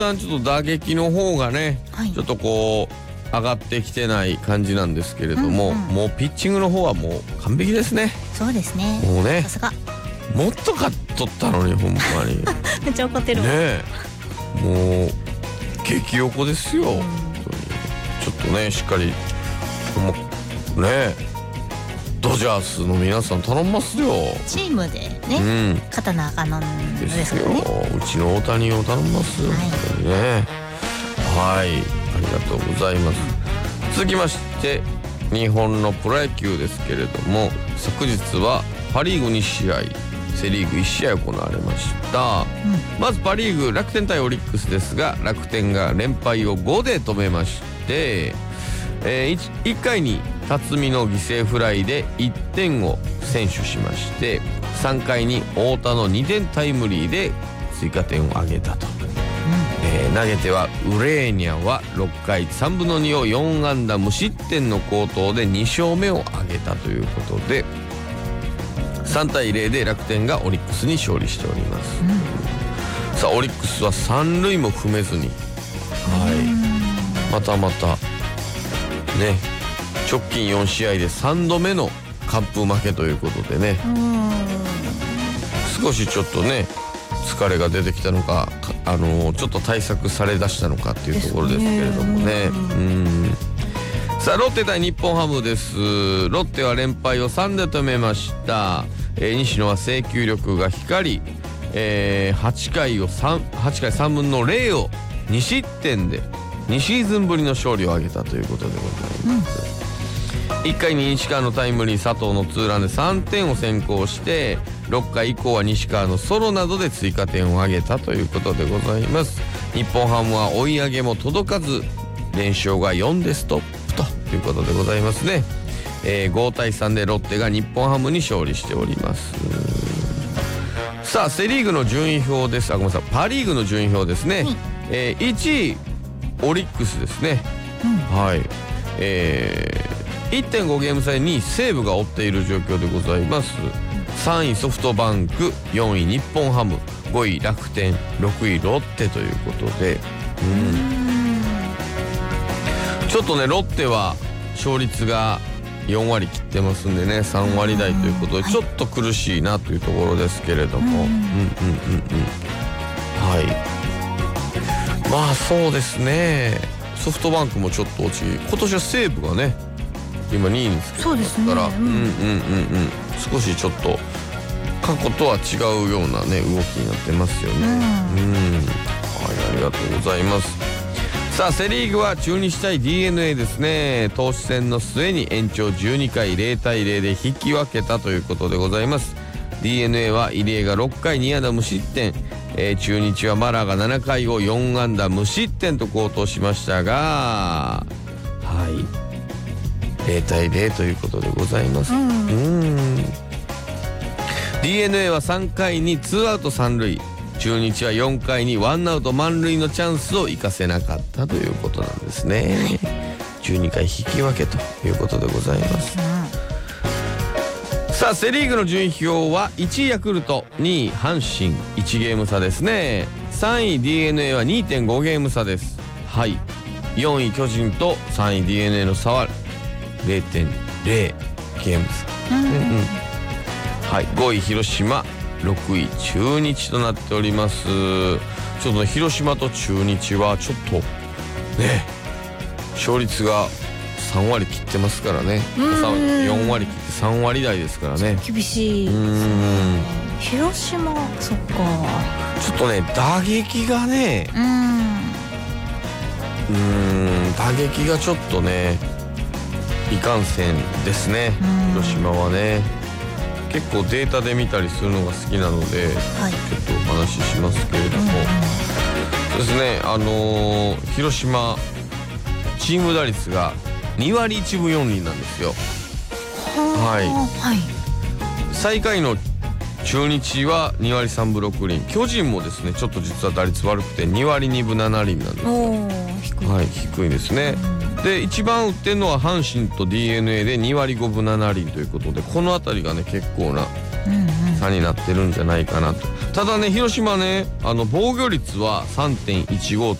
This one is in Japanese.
ちょっと打撃の方がね、ちょっとこう上がってきてない感じなんですけれども、もうピッチングの方はもう完璧ですね。 そうですね。 もうね、 さすが。 もっと勝っとったのにほんまにめっちゃ怒ってる。 ねえ、もう激横ですよ。本当にちょっとね、しっかりもうね、ドジャースの皆さん頼みますよ。 チームでね、勝たなあかんのですからね。 うちの大谷を頼みますよ、本当にね。はい、ありがとうございます。続きまして日本のプロ野球ですけれども、昨日はパ・リーグ2試合、セ・リーグ1試合行われました。まずパ・リーグ楽天対オリックスですが、楽天が連敗を5で止めまして、1回に辰巳の犠牲フライで1点を先取しまして、3回に太田の2点タイムリーで追加点を挙げたと。投げてはウレーニャは6回3分の2を4安打無失点の好投で2勝目を挙げたということで、3対0で楽天がオリックスに勝利しております。さあオリックスは3塁も踏めずに、またまたね、直近4試合で3度目の完封負けということでね、少しちょっとね疲れが出てきたのか、ちょっと対策されだしたのかっていうところですけれどもね。さあロッテ対日本ハムです。ロッテは連敗を3で止めました。西野は制球力が光り、8回3分の0を2失点で2シーズンぶりの勝利を挙げたということでございます。1回に西川のタイムリー、佐藤のツーランで3点を先行して、6回以降は西川のソロなどで追加点を挙げたということでございます。日本ハムは追い上げも届かず、連勝が4でストップということでございますね。5対3でロッテが日本ハムに勝利しております。さあセ・リーグの順位表です。ごめんなさい、パ・リーグの順位表ですね。1位オリックスですね。はい、1.5 ゲーム差で2位西武が追っている状況でございます。3位ソフトバンク、4位日本ハム、5位楽天、6位ロッテということで、ちょっとねロッテは勝率が4割切ってますんでね、3割台ということでちょっと苦しいなというところですけれども、はい、まあそうですね。ソフトバンクもちょっと落ち、今年は西武がね今2位につけてますから、少しちょっと過去とは違うようなね動きになってますよね。はい、ありがとうございます。さあセ・リーグは中日対 DNA ですね。投手戦の末に延長12回0対0で引き分けたということでございます。 DNA は入江が6回2安打無失点、中日はマラが7回を4安打無失点と好投しましたが、0対0ということでございます。DNA は3回に2アウト3塁、中日は4回に1アウト満塁のチャンスを生かせなかったということなんですね。12回引き分けということでございます。さあセ・リーグの順位表は1位ヤクルト、2位阪神1ゲーム差ですね。3位 DNA は 2.5 ゲーム差です。はい、4位巨人と3位 DNA の差は 0.0 ゲーム差。はい、5位広島、6位中日となっております。ちょっと広島と中日はちょっとね勝率が3割切ってますからね。4割切って3割台ですからね。 厳しい。広島、そっか。 ちょっとね打撃がね、打撃がちょっとねいかんせんですね。広島はね結構データで見たりするのが好きなので、ちょっとお話ししますけれども、ですね、広島チーム打率が2割1分4厘なんですよ。最下位の中日は2割3分6厘、巨人もですねちょっと実は打率悪くて2割2分7厘なんですよ。低いですね。で一番打ってるのは阪神と DNA で2割5分7厘ということで、この辺りがね結構な差になってるんじゃないかなと。 ただね広島ね防御率は 3.15